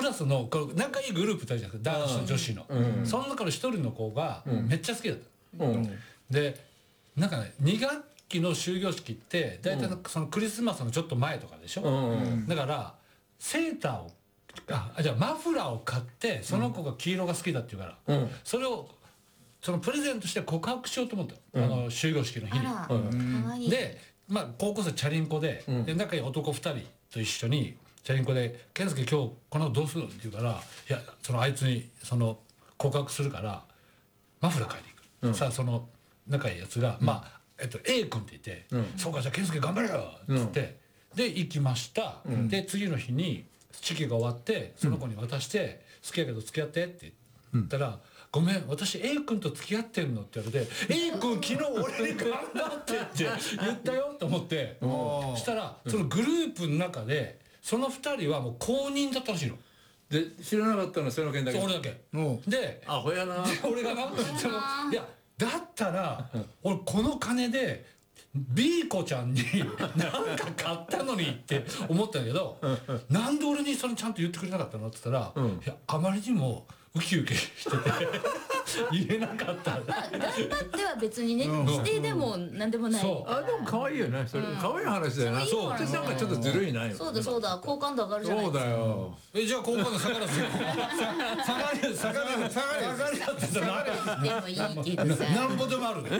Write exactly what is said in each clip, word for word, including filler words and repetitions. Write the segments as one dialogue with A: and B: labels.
A: ラスのこう仲いいグループたちじゃなくて男子と女子の、うん、その中の一人の子がめっちゃ好きだった、うん、でなんかねに学期の終業式って大体そのクリスマスのちょっと前とかでしょ、うん、だからセーターをあじゃあマフラーを買ってその子が黄色が好きだって言うから、うん、それをそのプレゼントして告白しようと思った、うん、あの終業式の日に、うん、で、まあ、高校生チャリンコ で,、うん、で仲いい男ふたりと一緒にチャリンコで「健介今日この後どうするの?」って言うから「いやそのあいつにその告白するからマフラー買いに行く」うん、さあその仲いいやつが、うん、まあ、えっと、A 君って言って「うん、そうかじゃあ健介頑張れよ」っつって、うん、で行きました、うん、で次の日に式が終わってその子に渡して「好きやけど付き合って」って言ったら「ごめん私 A 君と付き合ってんの?」って言われて「A 君昨日俺に頑張って」って言ったよと思ってそしたらそのグループの中でそのふたりはもう公認だったらしいの。
B: で知らなかったのその件だけ。
A: 俺だけで
B: アホやな。
A: 俺がなそのいやだったら俺この金でB 子ちゃんに何か買ったのにって思ったんだけどなんで俺にそれちゃんと言ってくれなかったのって言ったら、うん、いやあまりにもウキウキしてて言えなかった。
C: まあ頑張っては別にね、うん、してでも何でもない。
B: あでも可愛いよね。それ可愛い話だよな。そう私なんかちょっとずるいな。
C: そうだそうだ好感度上がるじゃないですか。
B: そうだよ。
A: えじゃあ好感度下がらず下がる下がる下がる下がるだってさ
C: でもいいけどさ。
A: なんぼでもあるね。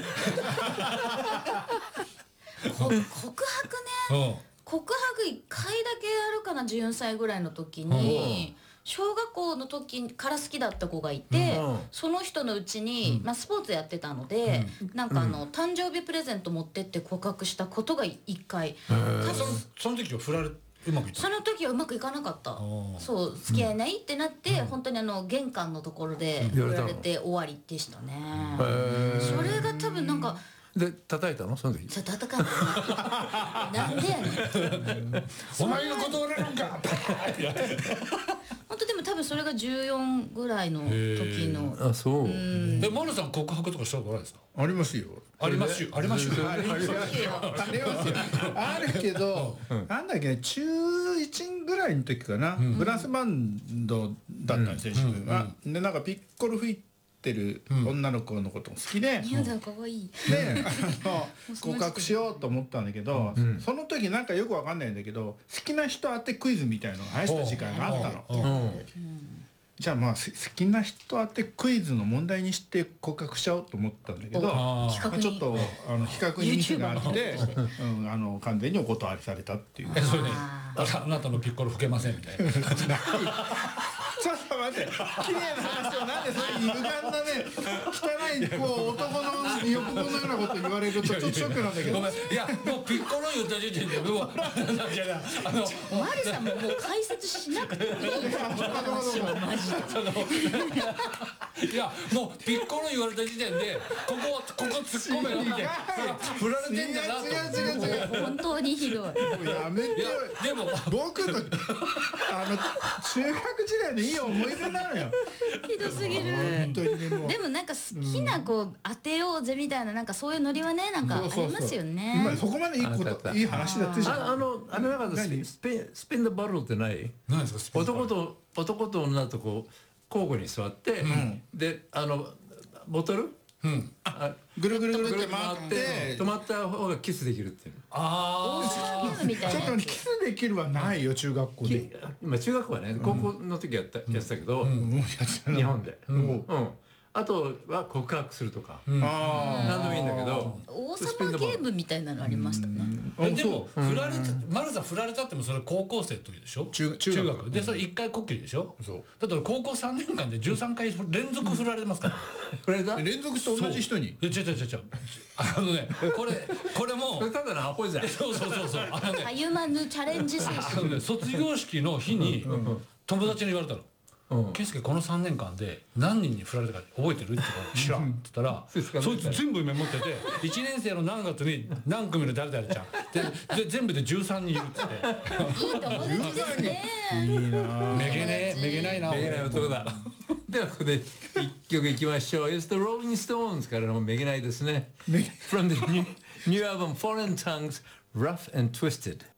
C: 告白ね。告白いっかいだけあるかなじゅうよんさいぐらいの時に。小学校の時から好きだった子がいて、うん、その人のうちに、うんまあ、スポーツやってたので、うん、なんかあの、うん、誕生日プレゼント持ってって告白したことがいっかい。
A: 多分その時は振られうまくいった
C: その時はうまくいかなかった。そう付き合えないってなって、うん、本当にあの玄関のところで振られて終わりでしたね。それが多分なんか
B: で叩いたのその時。
C: じゃ叩かないなんでやねん
A: お前のこと俺なんか
C: 本当でも多分それがじゅうよんぐらいの時の。
B: あそう。
A: えマルさん告白とかしたことないですか。
D: ありますよ。
A: ありますよありますよ
D: ありますよあるけどなんだっけ中いちぐらいの時かなブラスバンドだったんですよ自分が。でなんかピッコロ吹いてる女の子のことも好きで、
C: いやだ可愛い
D: であの告白しようと思ったんだけど、その時なんかよくわかんないんだけど好きな人当てクイズみたいのが流行った時間があったの。じゃあまあ好きな人当てクイズの問題にして告白しちゃおうと思ったんだけど、ちょっとあの比較にミスがあってうんあの完全にお断りされたっていう。
A: えそれねあなたのピッコロ吹けませんみたいな。
D: ちょっと待って綺麗な話をなんでそういう歪んだね汚いこう男の欲望のようなこと言われるとちょっとショックなんだけど。
A: ごめんいやもうピッコロ言った時点でもうあ
C: のマルさんももう解説しなくてもいい話はマジ
A: で。いやもうピッコロ言われた時点でここここ突っ込めよみたいな振られてんだなと
D: 違う違う違う違う
C: 本当にひどい。
D: やめてよ。
A: でも
D: 僕のあの中学時代のいい思い出なのよ。
C: ひどすぎる。でもなんか好きな子当てようぜみたいななんかそういうノリはねなんかありますよね。
D: 今そこまでいいこといい話だったじゃん。
B: あのあの中でスピンスピンのバローってない？
A: 何ですかスピン？
B: 男と男と女とこう交互に座ってであのボトル
D: ぐるぐるぐるって回って
B: 止まった方がキスできるっていう。
C: ああ。みたいな。
D: ちょっとキスできるはないよ中学校で。
B: 今中学校はね高校の時やったやってたけど日本で。うんあとは告白するとか何でもいいんだけど
C: 王様ゲームみたいなのありましたね。
A: でも振られたマルさん振られたってもそれ高校生の時でしょ。
D: 中
A: 学でそれいっかいこっきりでしょ。だって高校さんねんかんでじゅうさんかい連続振られてますから。
B: 振られた
D: 連続して同じ人に。
A: いや違う違う違う違うあのねこれこれも
B: ただのアホじゃん。
A: そうそうそうそうあのね
C: たゆまぬチャレンジ精神。
A: 卒業式の日に友達に言われたの。健介このさんねんかんで何人に振られたか覚えてるって言ったら知らんって言ったらそいつ全部メモってていちねん生の何月に何組の誰々ちゃんで全部でじゅうさんにんいるっつって
C: いい友達ですね。
D: いいな
A: めげねえめげないな
B: めげない男だ。ではここで一曲いきましょう。 It's the Rolling Stones からのめげないですね。 From the new, new album Foreign Tongues Rough and Twisted